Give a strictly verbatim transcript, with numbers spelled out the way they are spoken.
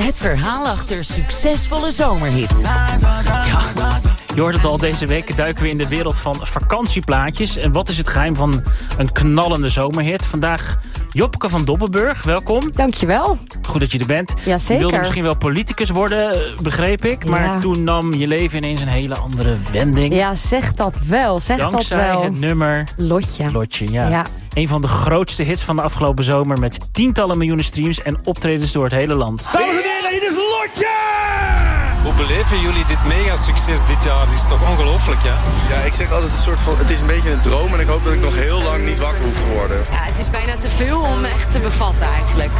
Het verhaal achter succesvolle zomerhits. Ja, je hoort het al, deze week duiken we in de wereld van vakantieplaatjes. En wat is het geheim van een knallende zomerhit? Vandaag Jopke van Dobbenburg, welkom. Dankjewel. Goed dat je er bent. Ja, zeker. Je wilde misschien wel politicus worden, begreep ik. Maar Ja. toen nam je leven ineens een hele andere wending. Ja, zeg dat wel. Zeg Dankzij dat wel. het nummer Lotje. Lotje, ja. Ja. Een van de grootste hits van de afgelopen zomer met tientallen miljoenen streams en optredens door het hele land. Dames en heren, hier is Lotje! Hoe beleven jullie dit mega succes dit jaar? Dit is toch ongelooflijk, ja? Ja, ik zeg altijd een soort van, het is een beetje een droom en ik hoop dat ik nog heel lang niet wakker hoef te worden. Ja, het is bijna te veel om echt te bevatten eigenlijk.